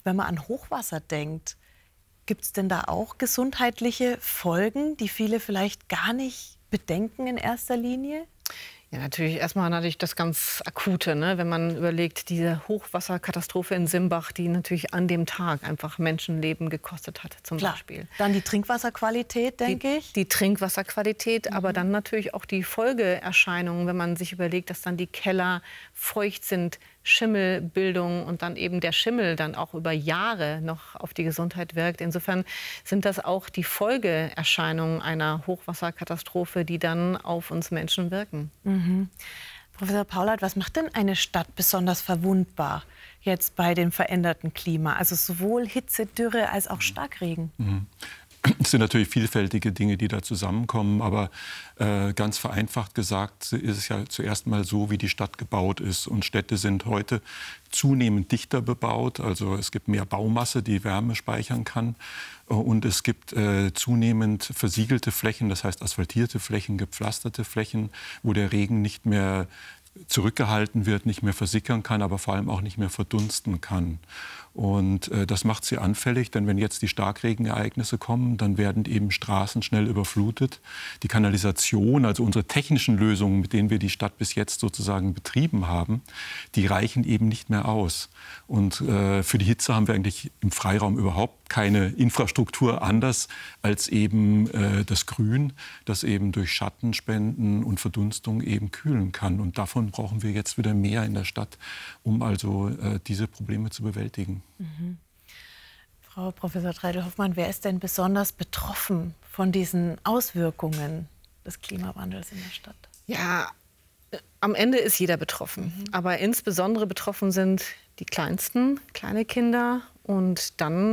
wenn man an Hochwasser denkt, gibt es denn da auch gesundheitliche Folgen, die viele vielleicht gar nicht bedenken in erster Linie? Ja, natürlich das ganz Akute, ne? Wenn man überlegt, diese Hochwasserkatastrophe in Simbach, die natürlich an dem Tag einfach Menschenleben gekostet hat, zum Klar. Beispiel. Dann die Trinkwasserqualität, denke ich. Die Trinkwasserqualität, aber dann natürlich auch die Folgeerscheinungen, wenn man sich überlegt, dass dann die Keller feucht sind, Schimmelbildung und dann eben der Schimmel dann auch über Jahre noch auf die Gesundheit wirkt. Insofern sind das auch die Folgeerscheinungen einer Hochwasserkatastrophe, die dann auf uns Menschen wirken. Professor Paulat, was macht denn eine Stadt besonders verwundbar jetzt bei dem veränderten Klima? Also sowohl Hitze, Dürre als auch Starkregen. Es sind natürlich vielfältige Dinge, die da zusammenkommen, aber ganz vereinfacht gesagt ist es ja zuerst mal so, wie die Stadt gebaut ist. Und Städte sind heute zunehmend dichter bebaut, also es gibt mehr Baumasse, die Wärme speichern kann. Und es gibt zunehmend versiegelte Flächen, das heißt asphaltierte Flächen, gepflasterte Flächen, wo der Regen nicht mehr zurückgehalten wird, nicht mehr versickern kann, aber vor allem auch nicht mehr verdunsten kann. Und das macht sie anfällig, denn wenn jetzt die Starkregenereignisse kommen, dann werden eben Straßen schnell überflutet. Die Kanalisation, also unsere technischen Lösungen, mit denen wir die Stadt bis jetzt sozusagen betrieben haben, die reichen eben nicht mehr aus. Und für die Hitze haben wir eigentlich im Freiraum überhaupt keine Infrastruktur anders als eben das Grün, das eben durch Schattenspenden und Verdunstung eben kühlen kann. Und davon brauchen wir jetzt wieder mehr in der Stadt, um also diese Probleme zu bewältigen. Frau Professor Treidel-Hoffmann, wer ist denn besonders betroffen von diesen Auswirkungen des Klimawandels in der Stadt? Ja, am Ende ist jeder betroffen. Aber insbesondere betroffen sind die Kleinsten, kleine Kinder und dann